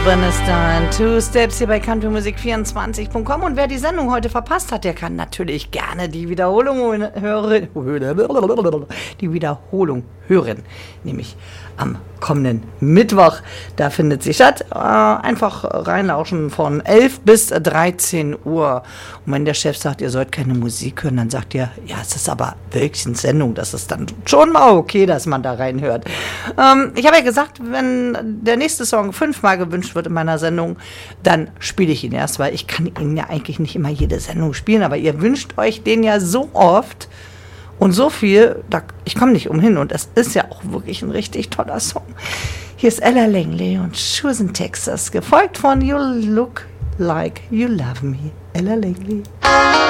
Bernstein, Two Steps hier bei countrymusik24.com. Und wer die Sendung heute verpasst hat, der kann natürlich gerne die Wiederholung hören, nämlich am kommenden Mittwoch. Da findet sie statt. Einfach reinlauschen von 11 bis 13 Uhr. Und wenn der Chef sagt, ihr sollt keine Musik hören, dann sagt ihr, ja, es ist aber wirklich eine Sendung. Das ist dann schon mal okay, dass man da reinhört. Ich habe ja gesagt, wenn der nächste Song 5-mal gewünscht wird in meiner Sendung, dann spiele ich ihn erst, weil ich kann ihn ja eigentlich nicht immer jede Sendung spielen, aber ihr wünscht euch den ja so oft und so viel, ich komme nicht umhin und es ist ja auch wirklich ein richtig toller Song. Hier ist Ella Langley und Shoes in Texas, gefolgt von You Look Like You Love Me, Ella Langley.